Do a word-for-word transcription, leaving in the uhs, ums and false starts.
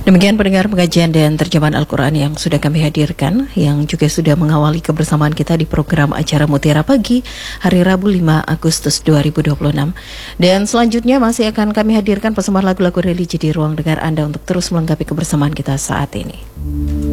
Demikian pendengar pengajian dan terjemahan Al-Quran yang sudah kami hadirkan, yang juga sudah mengawali kebersamaan kita di program acara Mutiara Pagi hari Rabu lima Agustus dua ribu dua puluh enam. Dan selanjutnya masih akan kami hadirkan persembahan lagu-lagu religi di ruang dengar Anda untuk terus melengkapi kebersamaan kita saat ini.